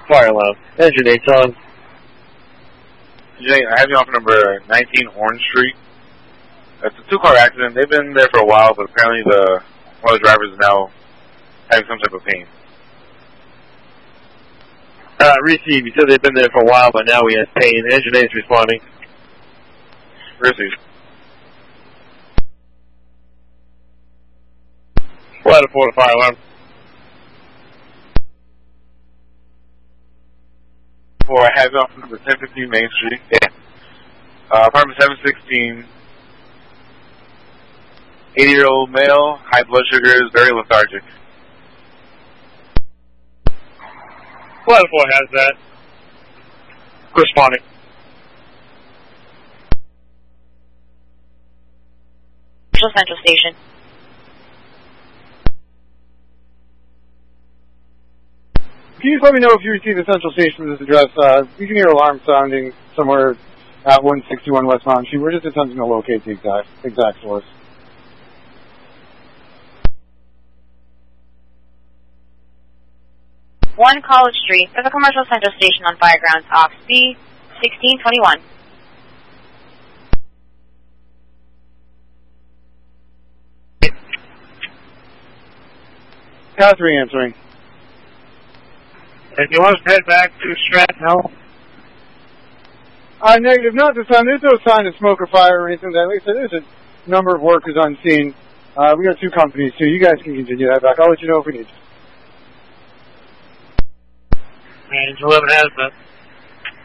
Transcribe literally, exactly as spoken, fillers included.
Fire alarm. Engine eight's on. Jay, I have you off number nineteen Orange Street. It's a two-car accident. They've been there for a while, but apparently the one of the drivers is now having some type of pain. Uh, receive. You said they've been there for a while, but now he has pain. Engine eight's responding. Receive. Ladder four to fire alarm. Four, I have you off number ten fifteen Main Street. Yeah. Uh, apartment seven sixteen. eighty-year-old male, high blood sugars, very lethargic. Ladder four has that. Responding. Central Station. Can you just let me know if you receive the Central Station from this address? Uh, you can hear alarm sounding somewhere at one sixty-one West Mountain Street. We're just attempting to locate the exact exact source. one College Street for the Commercial Central Station on Firegrounds, Ox B, sixteen twenty-one. Catherine answering. If you want us to head back to Stratton, no? Uh, negative. Not this time. There's no sign of smoke or fire or anything. Like I said, there's a number of workers on scene. Uh, we got two companies, too. You guys can continue that back. I'll let you know if we need to. Range eleven has that.